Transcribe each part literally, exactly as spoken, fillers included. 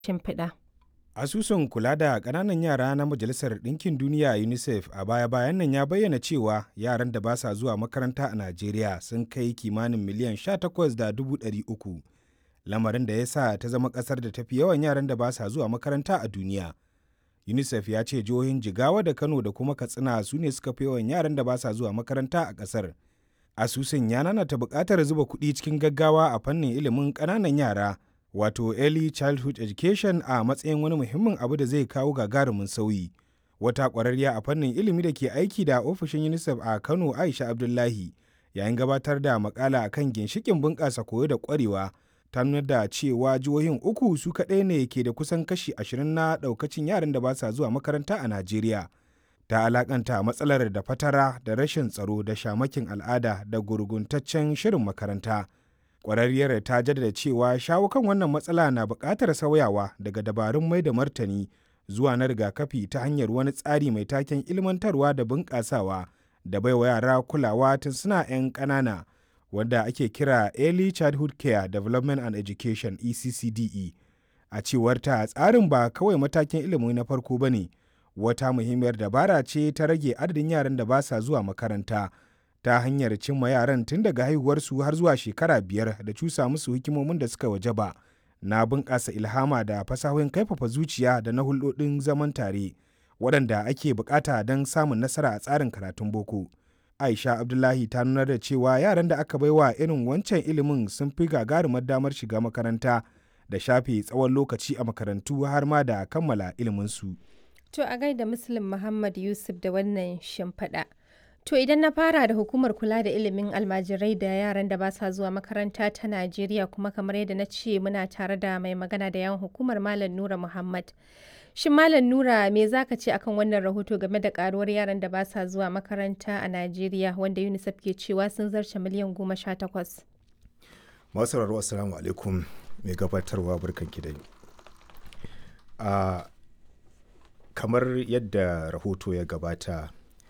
Shimfiɗa. Asusun kula da ƙananan yara na Majalisar Ɗinkin Duniya (UNICEF) a baya-bayan nan ya bayyana cewa yaran da ba sa zuwa makaranta a Najeriya sun kai kimanin miliyan sha takwas da dubu ɗari uku, lamarin da ya sa ta zama ƙasar da ta fi yawan yaran da ba sa zuwa makaranta a duniya. UNICEF ya ce jihohin Jigawa da Kano da kuma Katsina su ne suka fi yawan yaran da ba sa zuwa makaranta a ƙasar. Asusun ya nanata buƙatar zuba kuɗi cikin gaggawa a fannin ilimin ƙananan yara, wato Early Childhood Education, a matsayin wani muhimmin abu da zai kawo gagarumin sauyi. Wata ƙwararriya a fannin ilimi da ke aiki da ofishin UNICEF a Kano, Aisha Abdullahi, yayin gabatar da maƙala akan ginshiƙin bunƙasa koyo da ƙwarewa, ta nuna da cewa jihohin uku su kaɗai ne ke da kusan kashi ashirin na ɗaukacin yaran da ba sa zuwa makaranta a Najeriya. Ta alaƙanta matsalar da fatara da rashin tsaro da shamakin al'ada da gurguntaccen shirin makaranta. Ƙwararriyar ta jaddada cewa shawo kan wannan matsala na buƙatar sauyawa daga dabarun mai da martani zuwa na rigakafi ta hanyar wani tsari mai taken ilmantarwa da bunƙasawa da baiwa yara kulawa tun suna 'yan ƙanana, wanda ake kira Early Childhood Care Development and Education (E C C D E). A cewar ta, tsarin ba kawai matakin ilimi na farko ba ne, wata muhimmiyar dabara ce ta rage adadin yaran da ba sa zuwa makaranta, ta hanyar cimma yaran tun daga haihuwarsu har zuwa shekara biyar da cusa musu hikimomin da suka wajaba na bunƙasa ilhama da fasahohin kaifafa zuciya da na hulɗoɗin zaman tare, waɗanda ake buƙata don samun nasara a tsarin karatun boko. Aisha Abdullahi ta nunar da cewa yaran da aka baiwa irin wancan ilimin sun fi gagarumar damar shiga makaranta da shafe tsawon lokaci a makarantu har ma da kammala iliminsu. To a gaida Muslim Muhammad Yusuf da wannan shimfiɗa. To idan na fara da hukumar kula da ilimin almajirai da yaran da ba sa zuwa makaranta ta Najeriya, kuma kamar yadda na ce muna tare da mai magana da yawan hukumar Malam Nura Muhammad. Shin Malam Nura, me za ka ce akan wannan rahoto game da karuwar yaran da ba sa zuwa makaranta a Najeriya, wanda UNICEF ke cewa sun zarce miliyan goma sha takwas? Masu sauraro, assalamu alaikum, mai gabatarwa barkanki dai. Uh, kamar yadda rahoto ya gabata,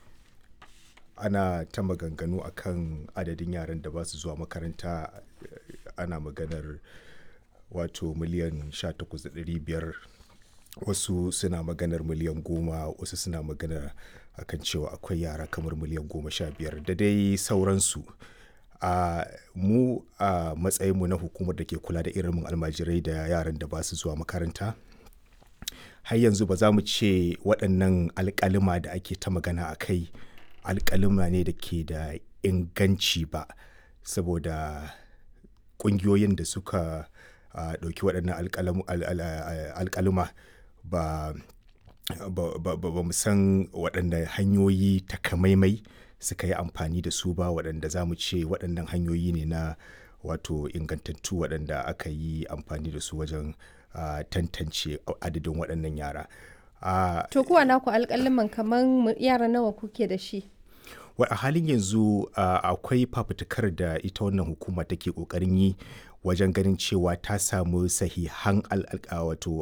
ana ta maganganu akan adadin yaran da ba su zuwa makaranta. Ana maganar wato miliyan sha takwas da ɗari biyar, wasu suna maganar miliyan goma, wasu suna maganar akan cewa akwai yara kamar miliyan goma sha biyar da dai sauransu. a mu a matsayinmu na hukumar da ke kula da ilimin almajirai da yaran da ba su zuwa makaranta, har yanzu ba za mu ce waɗannan alƙalima da ake ta magana a kai alƙalima ne da ke da inganci ba, saboda ƙungiyoyin da suka ɗauki waɗannan alƙalima ba ba mu san waɗanda hanyoyi takamaimai suka yi amfani da su ba, waɗanda za mu ce waɗannan hanyoyi ne na wato ingantattu waɗanda aka yi amfani da su wajen uh, tantance adadin waɗannan yara. Uh, to kuwa naku alƙaliman kamar yara nawa kuke da shi? A halin yanzu uh, akwai fafutukar da ita wannan hukuma take ƙoƙarin yi wajen ganin cewa ta samu sahihan wato